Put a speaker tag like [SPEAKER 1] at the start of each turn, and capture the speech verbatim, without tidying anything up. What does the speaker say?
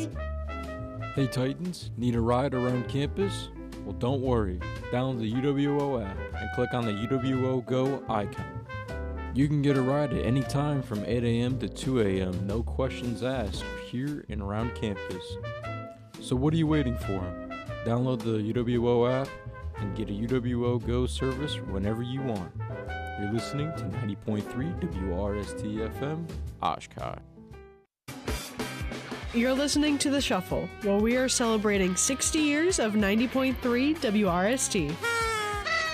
[SPEAKER 1] Hey Titans, need a ride around campus? Well, don't worry. Download the U W O app and click on the U W O Go icon. You can get a ride at any time from eight a.m. to two a.m. No questions asked here and around campus. So what are you waiting for? Download the U W O app and get a U W O Go service whenever you want. You're listening to ninety point three W R S T F M, Oshkosh.
[SPEAKER 2] You're listening to The Shuffle, where we are celebrating sixty years of ninety point three W R S T.